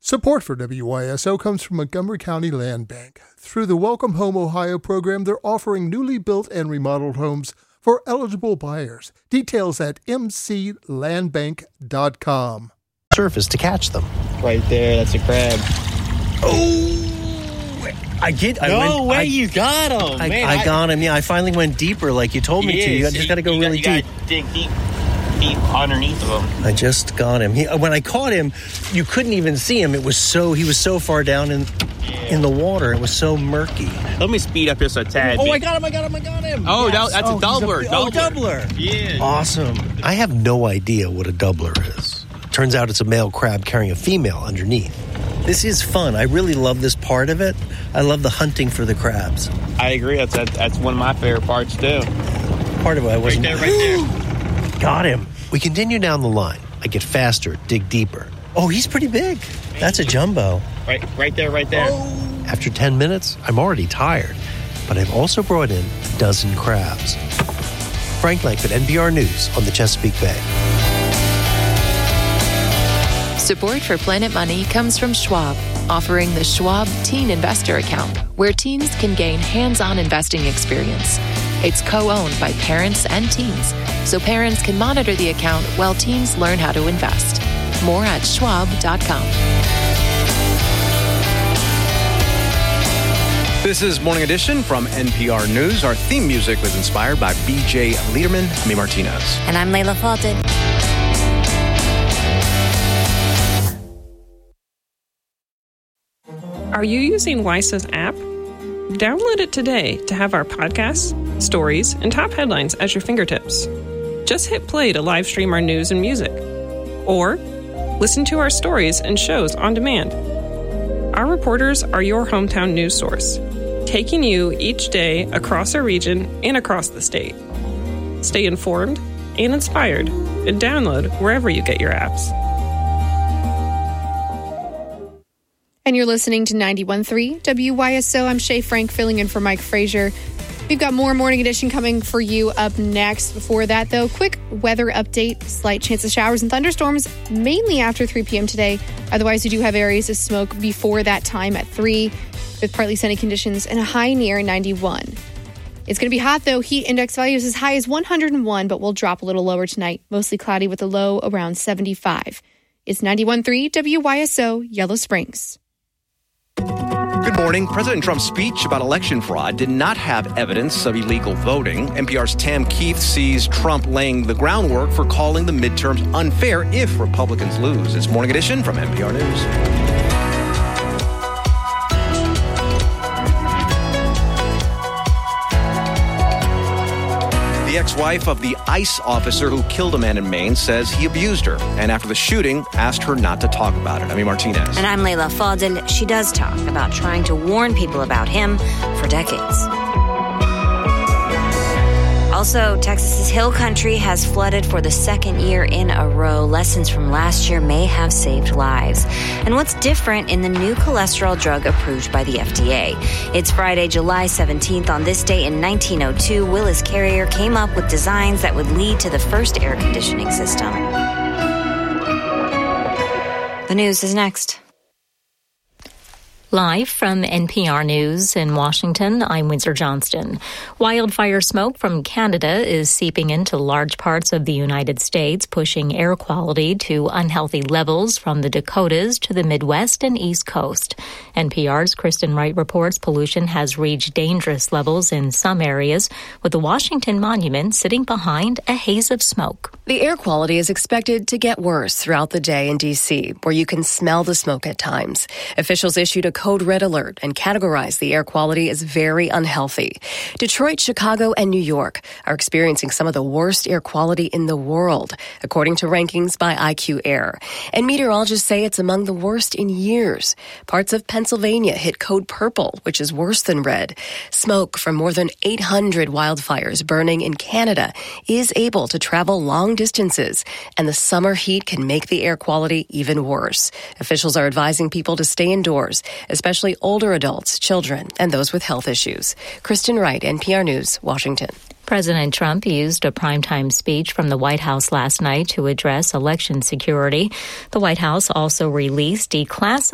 Support for WYSO comes from Montgomery County Land Bank. Through the Welcome Home Ohio program, they're offering newly built and remodeled homes for eligible buyers. Details at mclandbank.com. Surface to catch them. Right there, that's a crab. Oh! You got him, man. I got him, yeah. I finally went deeper like you told me to. You just got to go really deep. Dig deep underneath of him. I just got him. When I caught him, you couldn't even see him. He was so far down in the water. It was so murky. Let me speed up just a tad. I got him. Oh, yes. That's a doubler. Doubler. Yeah. Awesome. I have no idea what a doubler is. Turns out it's a male crab carrying a female underneath. This is fun. I really love this part of it. I love the hunting for the crabs. I agree. That's one of my favorite parts, too. Part of it I wasn't... Right there. Got him. We continue down the line. I get faster, dig deeper. Oh, he's pretty big. That's a jumbo. Right there. Oh. After 10 minutes, I'm already tired. But I've also brought in a dozen crabs. Frank Langford, NPR News on the Chesapeake Bay. Support for Planet Money comes from Schwab, offering the Schwab Teen Investor Account, where teens can gain hands-on investing experience. It's co-owned by parents and teens, so parents can monitor the account while teens learn how to invest. More at schwab.com. This is Morning Edition from NPR News. Our theme music was inspired by B.J. Liederman, Amy Martinez. And I'm Layla Fulton. Are you using WISA's app? Download it today to have our podcasts, stories, and top headlines at your fingertips. Just hit play to live stream our news and music. Or listen to our stories and shows on demand. Our reporters are your hometown news source, taking you each day across our region and across the state. Stay informed and inspired and download wherever you get your apps. And you're listening to 91.3 WYSO. I'm Shay Frank filling in for Mike Frazier. We've got more Morning Edition coming for you up next. Before that, though, quick weather update. Slight chance of showers and thunderstorms, mainly after 3 p.m. today. Otherwise, we do have areas of smoke before that time at 3, with partly sunny conditions and a high near 91. It's going to be hot, though. Heat index values as high as 101, but will drop a little lower tonight. Mostly cloudy with a low around 75. It's 91.3 WYSO, Yellow Springs. Good morning. President Trump's speech about election fraud did not have evidence of illegal voting. NPR's Tam Keith sees Trump laying the groundwork for calling the midterms unfair if Republicans lose. It's Morning Edition from NPR News. The ex-wife of the ICE officer who killed a man in Maine says he abused her, and after the shooting, asked her not to talk about it. Amy Martinez. And I'm Layla Fadel. She does talk about trying to warn people about him for decades. Also, Texas's Hill Country has flooded for the second year in a row. Lessons from last year may have saved lives. And what's different in the new cholesterol drug approved by the FDA? It's Friday, July 17th. On this day in 1902, Willis Carrier came up with designs that would lead to the first air conditioning system. The news is next. Live from NPR News in Washington, I'm Windsor Johnston. Wildfire smoke from Canada is seeping into large parts of the United States, pushing air quality to unhealthy levels from the Dakotas to the Midwest and East Coast. NPR's Kristen Wright reports pollution has reached dangerous levels in some areas, with the Washington Monument sitting behind a haze of smoke. The air quality is expected to get worse throughout the day in D.C., where you can smell the smoke at times. Officials issued a code red alert and categorized the air quality as very unhealthy. Detroit, Chicago, and New York are experiencing some of the worst air quality in the world, according to rankings by IQ Air. And meteorologists say it's among the worst in years. Parts of Pennsylvania hit code purple, which is worse than red. Smoke from more than 800 wildfires burning in Canada is able to travel long distances, and the summer heat can make the air quality even worse. Officials are advising people to stay indoors, especially older adults, children, and those with health issues. Kristen Wright, NPR News, Washington. President Trump used a primetime speech from the White House last night to address election security. The White House also released declassified